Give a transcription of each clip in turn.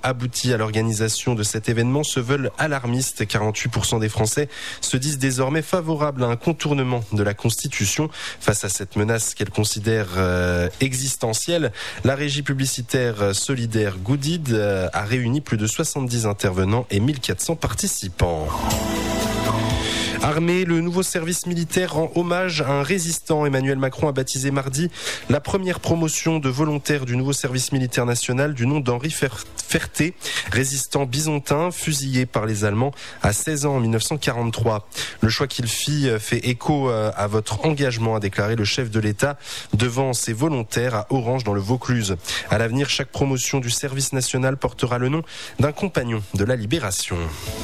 abouti à l'organisation de cet événement se veulent alarmistes. 48% des Français se disent désormais favorables à un contournement de la Constitution. Face à cette menace qu'elle considère existentielle, la régie publicitaire solidaire Goodid a réuni plus de 70 intervenants et 1400 participants. Armé, le nouveau service militaire rend hommage à un résistant. Emmanuel Macron a baptisé mardi la première promotion de volontaires du nouveau service militaire national du nom d'Henri Ferté, résistant bisontin, fusillé par les Allemands à 16 ans en 1943. Le choix qu'il fit fait écho à votre engagement, a déclaré le chef de l'État devant ses volontaires à Orange dans le Vaucluse. À l'avenir, chaque promotion du service national portera le nom d'un compagnon de la libération.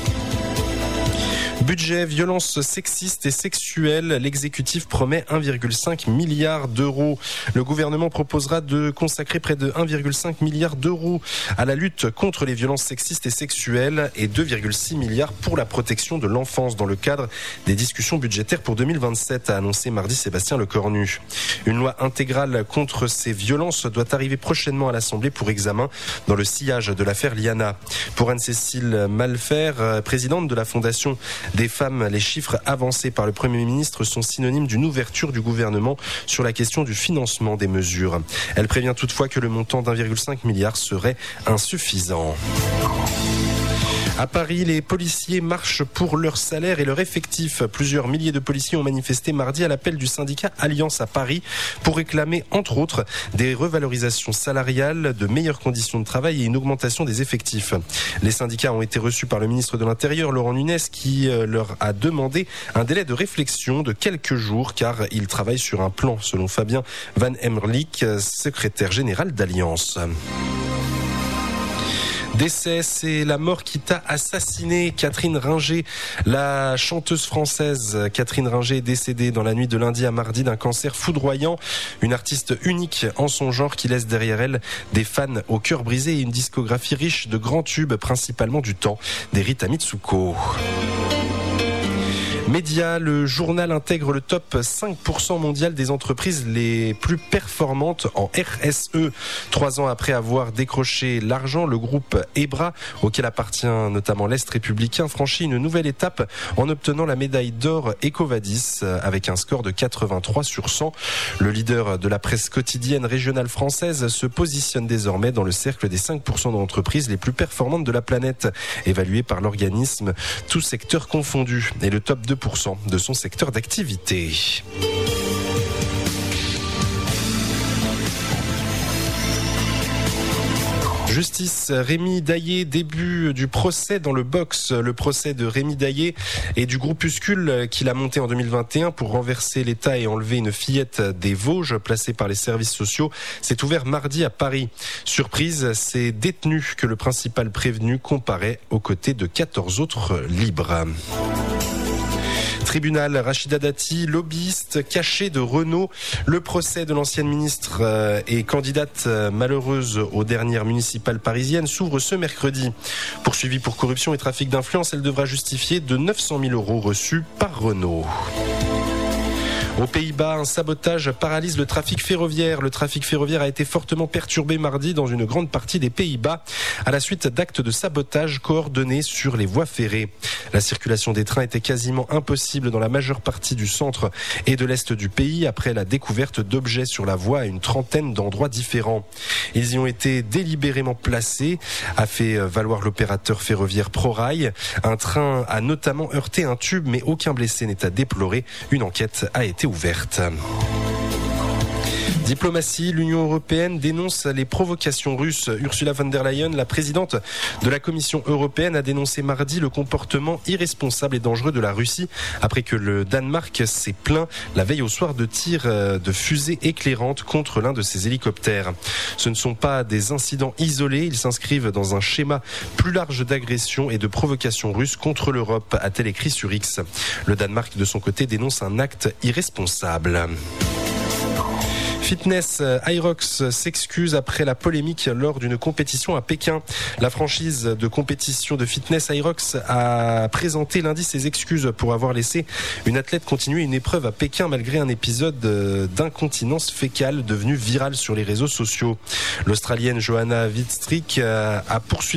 Budget, violences sexistes et sexuelles, l'exécutif promet 1,5 milliard d'euros. Le gouvernement proposera de consacrer près de 1,5 milliard d'euros à la lutte contre les violences sexistes et sexuelles et 2,6 milliards pour la protection de l'enfance dans le cadre des discussions budgétaires pour 2027, a annoncé mardi Sébastien Lecornu. Une loi intégrale contre ces violences doit arriver prochainement à l'Assemblée pour examen dans le sillage de l'affaire Liana. Pour Anne-Cécile Malfer, présidente de la Fondation des femmes, les chiffres avancés par le Premier ministre sont synonymes d'une ouverture du gouvernement sur la question du financement des mesures. Elle prévient toutefois que le montant d'1,5 milliard serait insuffisant. À Paris, les policiers marchent pour leur salaire et leur effectif. Plusieurs milliers de policiers ont manifesté mardi à l'appel du syndicat Alliance à Paris pour réclamer, entre autres, des revalorisations salariales, de meilleures conditions de travail et une augmentation des effectifs. Les syndicats ont été reçus par le ministre de l'Intérieur, Laurent Nunez, qui leur a demandé un délai de réflexion de quelques jours car ils travaillent sur un plan, selon Fabien Van Emmerlich, secrétaire général d'Alliance. Décès, c'est la mort qui t'a assassiné. Catherine Ringer, la chanteuse française Catherine Ringer est décédée dans la nuit de lundi à mardi d'un cancer foudroyant. Une artiste unique en son genre qui laisse derrière elle des fans au cœur brisé et une discographie riche de grands tubes, principalement du temps des Rita Mitsuko. Média, le journal intègre le top 5% mondial des entreprises les plus performantes en RSE. 3 ans après avoir décroché l'argent, le groupe Ebra, auquel appartient notamment l'Est républicain, franchit une nouvelle étape en obtenant la médaille d'or EcoVadis avec un score de 83 sur 100. Le leader de la presse quotidienne régionale française se positionne désormais dans le cercle des 5% d'entreprises les plus performantes de la planète, évaluées par l'organisme tous secteurs confondus, et le top 2% de son secteur d'activité. Justice, Rémi Daillé, début du procès dans le box. Le procès de Rémi Daillé et du groupuscule qu'il a monté en 2021 pour renverser l'État et enlever une fillette des Vosges placée par les services sociaux s'est ouvert mardi à Paris. Surprise, c'est détenu que le principal prévenu comparaît aux côtés de 14 autres libres. Tribunal, Rachida Dati, lobbyiste caché de Renault. Le procès de l'ancienne ministre et candidate malheureuse aux dernières municipales parisiennes s'ouvre ce mercredi. Poursuivie pour corruption et trafic d'influence, elle devra justifier de 900 000 € reçus par Renault. Aux Pays-Bas, un sabotage paralyse le trafic ferroviaire. Le trafic ferroviaire a été fortement perturbé mardi dans une grande partie des Pays-Bas à la suite d'actes de sabotage coordonnés sur les voies ferrées. La circulation des trains était quasiment impossible dans la majeure partie du centre et de l'est du pays après la découverte d'objets sur la voie à une trentaine d'endroits différents. Ils y ont été délibérément placés, a fait valoir l'opérateur ferroviaire ProRail. Un train a notamment heurté un tube, mais aucun blessé n'est à déplorer. Une enquête a été ouverte. Diplomatie, l'Union européenne dénonce les provocations russes. Ursula von der Leyen, la présidente de la Commission européenne, a dénoncé mardi le comportement irresponsable et dangereux de la Russie après que le Danemark s'est plaint la veille au soir de tirs de fusées éclairantes contre l'un de ses hélicoptères. Ce ne sont pas des incidents isolés, ils s'inscrivent dans un schéma plus large d'agression et de provocation russe contre l'Europe, a-t-elle écrit sur X. Le Danemark, de son côté, dénonce un acte irresponsable. Fitness, Hyrox s'excuse après la polémique lors d'une compétition à Pékin. La franchise de compétition de fitness Hyrox a présenté lundi ses excuses pour avoir laissé une athlète continuer une épreuve à Pékin malgré un épisode d'incontinence fécale devenu viral sur les réseaux sociaux. L'Australienne Johanna Wittstrick a poursuivi